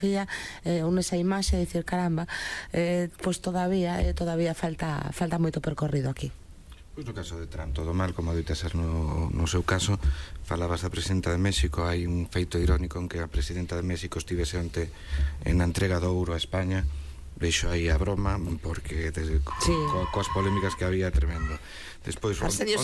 un esa imaxe de dicir, caramba, pois todavía falta moito percorrido aquí. Pois no caso de Trump todo mal, como adoita ser no seu caso. Falabas da presidenta de México, hai un feito irónico en que a presidenta de México estivese onte en a entrega do ouro a España. Veixo aí a broma, porque coas polémicas que había, tremendo. Despois,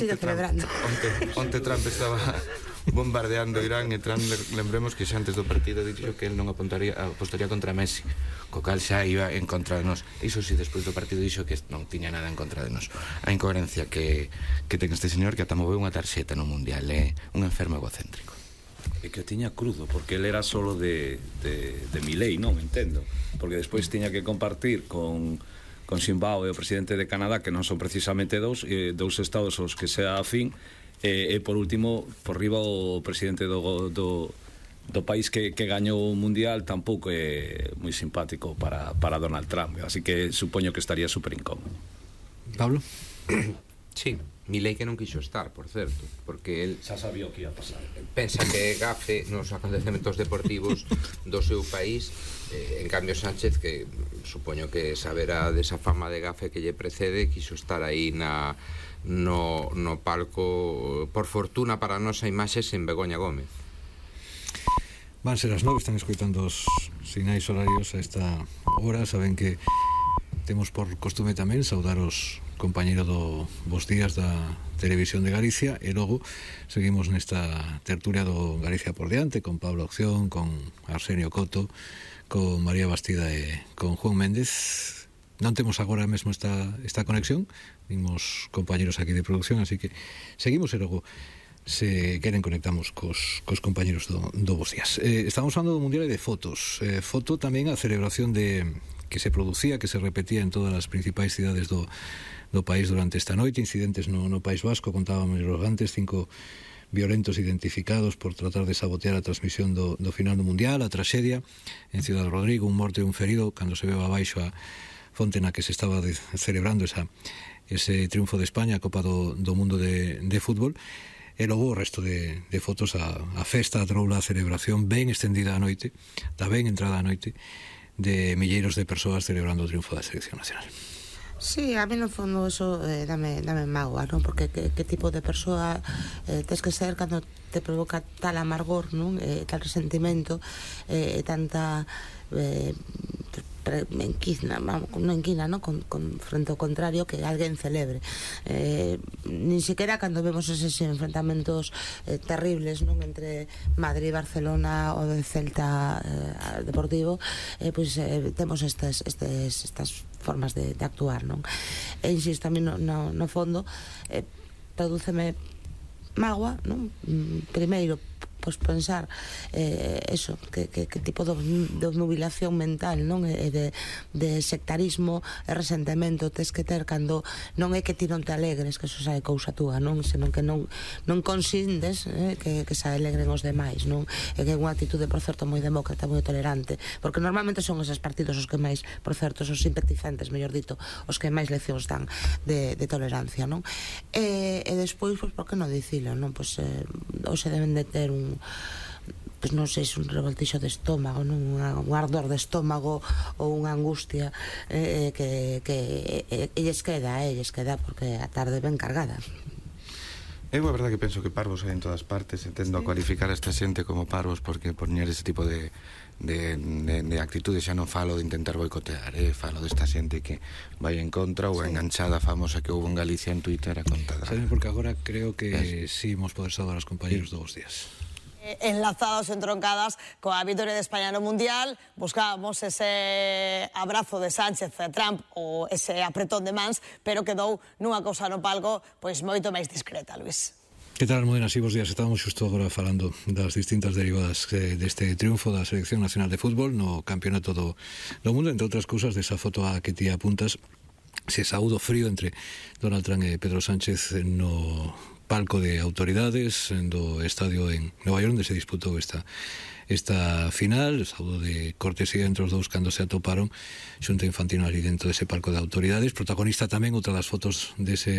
onte Trump estaba bombardeando Irán, e Trump, lembremos que xa antes do partido dixo que el non apostaría contra Messi, co cal xa iba en contra de nós. Iso si, despois do partido dixo que non tiña nada en contra de nós. A incoherencia que ten este señor, que ata moveu unha tarxeta no Mundial, é un enfermo egocéntrico. E que tiña crudo, porque ele era solo de Milei, non entendo, porque despois tiña que compartir con Zimbabue, o presidente de Canadá, que non son precisamente dous estados aos que sea afín, e por último, por riba o presidente do país que gañou o Mundial tampouco é moi simpático para Donald Trump, así que supoño que estaría super incómodo. Pablo? Sí, Milei que non quixo estar, por certo, porque el xa sabía o que ia pasar. Pensa que gafe nos acontecementos deportivos do seu país, en cambio Sánchez, que supoño que saberá desa fama de gafe que lle precede, quixo estar aí no palco, por fortuna para a nosa imaxe, sen Begoña Gómez. Van ser as 9, están escoitando os sinais horarios a esta hora. Saben que temos por costume tamén saudar os compañeros do Bos Días da Televisión de Galicia, e logo seguimos nesta tertulia do Galicia por diante, con Pablo Acción, con Arsenio Coto, con María Bastida e con Juan Méndez. Non temos agora mesmo esta conexión, vimos compañeros aquí de producción, así que seguimos e logo, se queren, conectamos cos compañeros do Bos Días. Estamos falando do Mundial de fotos. Foto tamén a celebración que se producía, que se repetía en todas as principais cidades do país durante esta noite. Incidentes no País Vasco, contábamos antes, 5 violentos identificados por tratar de sabotear a transmisión do final do Mundial. A traxedia en Ciudad Rodrigo, un morto e un ferido cando se veu abaixo a fonte na que se estaba celebrando ese triunfo de España, a Copa do Mundo de fútbol. E logo o resto de fotos, a festa, a troula, a celebración ben extendida a noite, da ben entrada a noite, de milleiros de persoas celebrando o triunfo da selección nacional. Sí, a mí no fondo eso dame mágoa, non? Porque que tipo de persoa tes que ser cando te provoca tal amargor, non? Tal resentimento, tanta enquina, ¿no? Con frente ao contrario, que alguén celebre. Nin siquiera cando vemos eses enfrentamentos terribles, non? Entre Madrid e Barcelona ou de Celta Deportivo, pois temos estas formas de actuar, non? E insisto, a mí no fondo prodúceme mágoa, non? Primeiro, pois pensar eso, que tipo de obnubilación mental, non? E de sectarismo e resentimento tes que ter cando non é que ti non te alegres, que eso xa é cousa túa, non? Senón que non consindes que se alegren os demais, non? E que é unha actitude, por certo, moi demócrata, moi tolerante, porque normalmente son esos partidos os que máis, por certo, esos simpatizantes, mellor dito, os que máis leccións dan de tolerancia, non? E despois, pois, por que non dicilo, non? Pois hoxe deben de ter pois non sei se un revoltixo de estómago, non? Un ardor de estómago ou unha angustia que lles queda porque a tarde ben cargada. Eu a verdade que penso que parvos hai en todas partes, e tendo a cualificar a esta xente como parvos porque poñer ese tipo de actitudes. Xa non falo de intentar boicotear, falo desta xente que vai en contra ou a enganchada famosa que houve en Galicia en Twitter a contada. Saben, porque agora creo que sí imos poder saudar aos compañeros dos días. Enlazados, entroncadas coa vitoria de España no Mundial, buscábamos ese abrazo de Sánchez a Trump ou ese apretón de mans, pero quedou nunha cousa no palco pois moito máis discreta, Luis. Que tal, Almudena? Si, bos días. Estábamos xusto agora falando das distintas derivadas deste triunfo da Selección Nacional de Fútbol no Campeonato do Mundo, entre outras cousas, desa foto a que ti apuntas, ese saúdo frío entre Donald Trump e Pedro Sánchez no palco de autoridades do estadio en Nova York, onde se disputou esta final, saúdo de cortesía entre os dous cando se atoparon xunto a Infantino ali dentro dese palco de autoridades. Protagonista tamén outra das fotos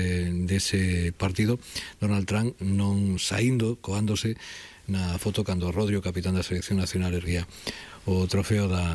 dese partido, Donald Trump non saindo, coándose na foto cando Rodri, o capitán da Selección Nacional, erguía o trofeo da